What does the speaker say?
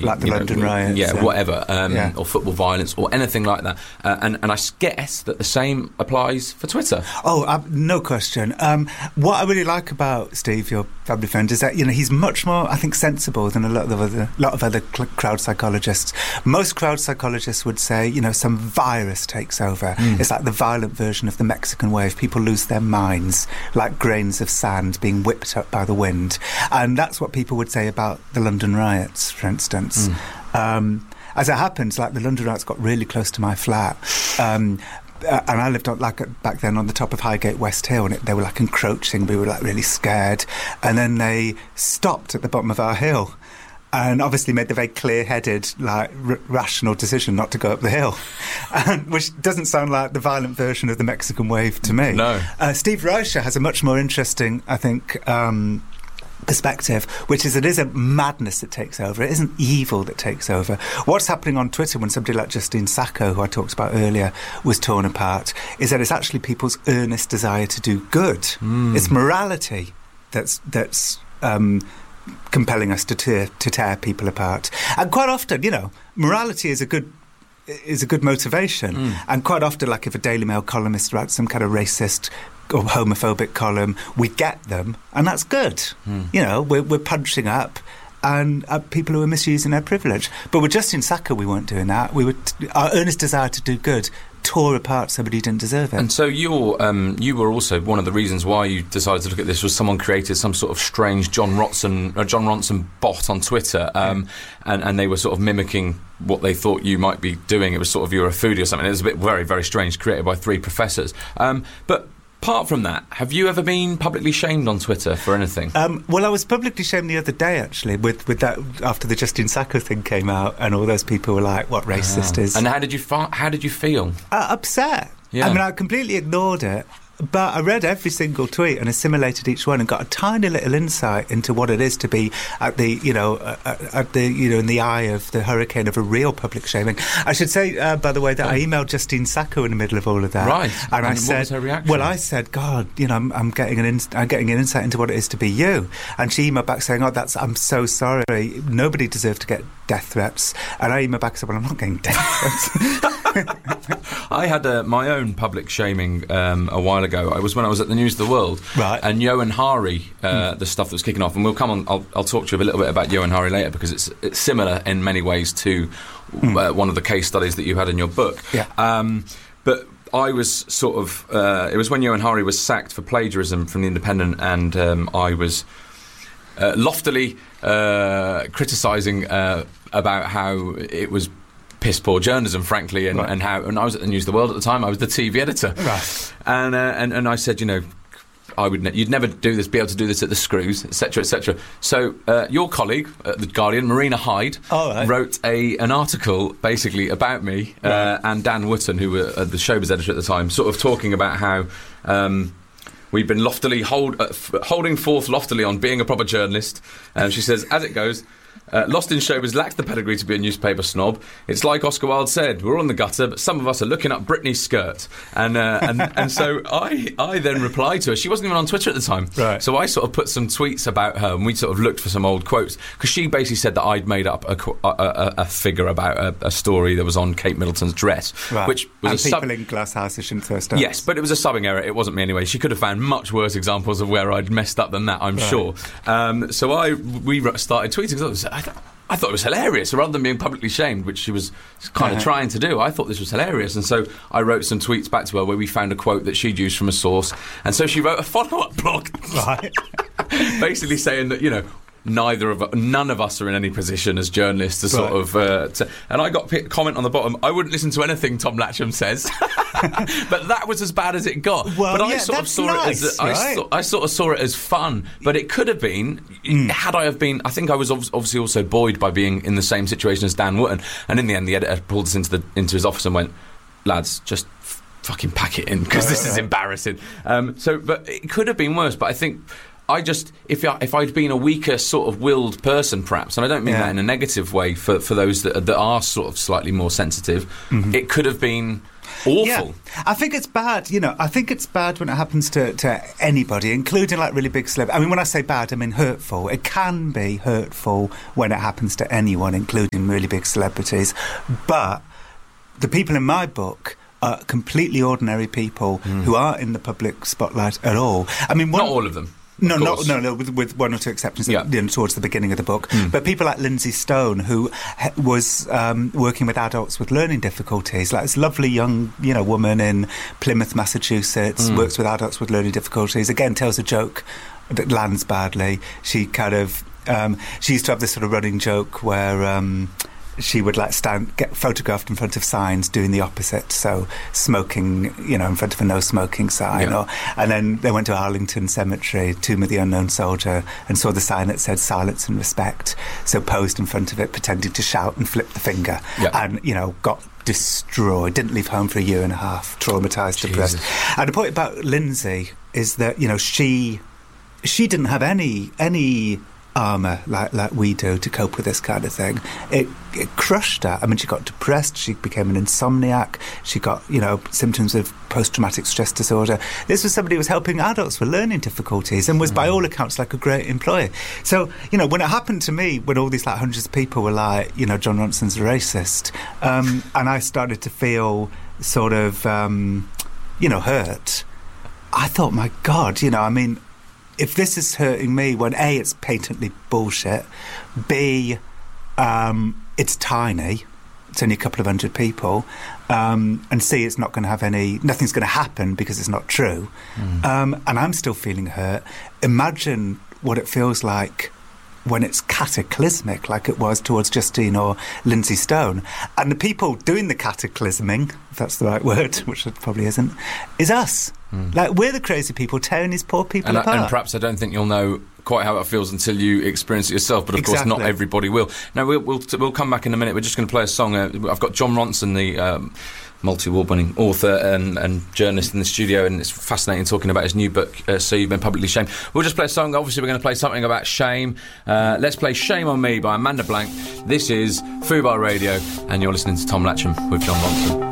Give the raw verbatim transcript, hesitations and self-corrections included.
like the you London know, riots, yeah, yeah. whatever, um, yeah. or football violence, or anything like that. Uh, and and I guess that the same applies for Twitter. Oh, uh, no question. Um, what I really like about Steve, your family friend, is that you know he's much more, I think, sensible than a lot of other lot of other cl- crowd psychologists. Most crowd psychologists would say, you know, some virus takes over. Mm. It's like the violent version of the Mexican wave. People lose their minds like grains of sand being whipped up by the wind, and that's what people would say about the London riots, for instance. Mm. Um, as it happens, like the London riots got really close to my flat. Um, Uh, and I lived on, like back then on the top of Highgate West Hill, and it, they were like encroaching. We were like really scared, and then they stopped at the bottom of our hill, and obviously made the very clear-headed, like r- rational decision not to go up the hill, and, which doesn't sound like the violent version of the Mexican wave to me. No, uh, Steve Reischer has a much more interesting, I think. Um, perspective, which is it is a madness that takes over. It isn't evil that takes over. What's happening on Twitter when somebody like Justine Sacco, who I talked about earlier, was torn apart, is that it's actually people's earnest desire to do good. Mm. It's morality that's that's um, compelling us to tear, to tear people apart. And quite often, you know, morality is a good is a good motivation. Mm. And quite often, like if a Daily Mail columnist writes some kind of racist or homophobic column, we get them, and that's good. Mm. You know, we're, we're punching up and uh, people who are misusing their privilege. But with Justine Sacco, we weren't doing that. We were t- our earnest desire to do good tore apart somebody who didn't deserve it. And so you're, um, you were also one of the reasons why you decided to look at this was someone created some sort of strange John Ronson, uh, John Ronson bot on Twitter, um, yeah. and, and they were sort of mimicking what they thought you might be doing. It was sort of you're a foodie or something. It was a bit very, very strange, created by three professors. Um, but apart from that, have you ever been publicly shamed on Twitter for anything? Um, well, I was publicly shamed the other day, actually, with, with that after the Justine Sacco thing came out, and all those people were like, "What racist oh. is?" And how did you fa- how did you feel? Uh, upset. Yeah. I mean, I completely ignored it. But I read every single tweet and assimilated each one and got a tiny little insight into what it is to be at the, you know, uh, at the, you know, in the eye of the hurricane of a real public shaming. I should say, uh, by the way, that oh. I emailed Justine Sacco in the middle of all of that. Right. And, and I what said, was her reaction? Well, I said, God, you know, I'm, I'm getting an in, I'm getting an insight into what it is to be you. And she emailed back saying, "Oh, that's I'm so sorry. Nobody deserved to get death threats." And I emailed back and said, "Well, I'm not getting death threats." I had uh, my own public shaming um, a while ago. I was when I was at the News of the World, right. And Johan Hari, uh, mm. the stuff that was kicking off, and we'll come on. I'll, I'll talk to you a little bit about Johan Hari later because it's it's similar in many ways to mm. uh, one of the case studies that you had in your book. Yeah. Um, but I was sort of. Uh, it was when Johan Hari was sacked for plagiarism from the Independent, and um, I was uh, loftily uh, criticising uh, about how it was piss poor journalism, frankly, and, right. and how. And I was at the News of the World at the time. I was the T V editor, right. and uh, and and I said, you know, I would ne- you'd never do this, be able to do this at the Screws, et cetera, et cetera. So uh, your colleague at the Guardian, Marina Hyde, oh, right. wrote a an article basically about me uh, right. and Dan Wootton, who were uh, the Showbiz editor at the time, sort of talking about how. Um, We've been loftily hold, uh, f- holding forth loftily on being a proper journalist. And um, she says, as it goes, uh, Lost in Showbiz lacks the pedigree to be a newspaper snob. It's like Oscar Wilde said, we're all in the gutter, but some of us are looking up Britney's skirt. And uh, and, and so I I then replied to her. She wasn't even on Twitter at the time. Right. So I sort of put some tweets about her, and we sort of looked for some old quotes. Because she basically said that I'd made up a, a, a, a figure about a, a story that was on Kate Middleton's dress. Right. Which was and a people sub- in glass houses shouldn't throw stones. Yes, but it was a subbing error. It wasn't me anyway. She could have found much worse examples of where I'd messed up than that, I'm right. sure. Um, so I we started tweeting. Cause I, was, I, th- I thought it was hilarious. Rather than being publicly shamed, which she was kind of uh-huh. trying to do, I thought this was hilarious. And so I wrote some tweets back to her where we found a quote that she'd used from a source. And so she wrote a follow-up blog. Right. Basically saying that, you know, neither of none of us are in any position as journalists to sort right. of uh, to, and I got a comment on the bottom, I wouldn't listen to anything Tom Latcham says. But that was as bad as it got. Well, but I yeah, sort of that's saw nice, it as right? I, saw, I sort of saw it as fun, but it could have been mm. had I have been I think I was obviously also buoyed by being in the same situation as Dan Wootton, and in the end the editor pulled us into the into his office and went, lads, just f- fucking pack it in because this is embarrassing. Um, so but it could have been worse, but I think I just, if I, if I'd been a weaker sort of willed person, perhaps, and I don't mean Yeah. that in a negative way for, for those that, that are sort of slightly more sensitive, Mm-hmm. it could have been awful. Yeah, I think it's bad. You know, I think it's bad when it happens to, to anybody, including like really big celebrities. I mean, when I say bad, I mean hurtful. It can be hurtful when it happens to anyone, including really big celebrities. But the people in my book are completely ordinary people Mm. who aren't in the public spotlight at all. I mean, one, Not all of them. No, of no, course. no, no, with, with one or two exceptions, Yeah. you know, towards the beginning of the book. Mm. But people like Lindsay Stone, who he- was um, working with adults with learning difficulties, like this lovely young, you know, woman in Plymouth, Massachusetts, Mm. works with adults with learning difficulties. Again, tells a joke that lands badly. She kind of, um, she used to have this sort of running joke where. Um, she would like stand, get photographed in front of signs doing the opposite, so smoking, you know, in front of a no smoking sign. Yeah. Or, and then they went to Arlington Cemetery, Tomb of the Unknown Soldier, and saw the sign that said silence and respect. So posed in front of it, pretending to shout and flip the finger, Yeah. and you know, got destroyed. Didn't leave home for a year and a half, traumatised, depressed. And the point about Lindsay is that you know she she didn't have any any. armour like like we do to cope with this kind of thing. It it crushed her. I mean, she got depressed. She became an insomniac. She got you know symptoms of post-traumatic stress disorder. This was somebody who was helping adults with learning difficulties and was, by all accounts, like a great employer. So you know, when it happened to me, when all these like hundreds of people were like, you know, John Ronson's a racist, um, and I started to feel sort of um, you know hurt. I thought, my God, you know, I mean. If this is hurting me, when A, it's patently bullshit, B, um, it's tiny, it's only a couple of hundred people, um, and C, it's not going to have any, nothing's going to happen because it's not true, mm. um, and I'm still feeling hurt. Imagine what it feels like when it's cataclysmic, like it was towards Justine or Lindsay Stone. And the people doing the cataclysming, if that's the right word, which it probably isn't, is us. Mm. Like, we're the crazy people tearing these poor people and, apart. and perhaps I don't think you'll know quite how it feels until you experience it yourself, but of Exactly. course not everybody will. Now, we'll, we'll, we'll come back in a minute. We're just going to play a song. Uh, I've got John Ronson, the um, multi-award winning author and, and journalist in the studio, and it's fascinating talking about his new book, uh, So You've Been Publicly Shamed. We'll just play a song. Obviously, we're going to play something about shame. Uh, let's play Shame on Me by Amanda Blank. This is Fubar Radio, and you're listening to Tom Latcham with John Ronson.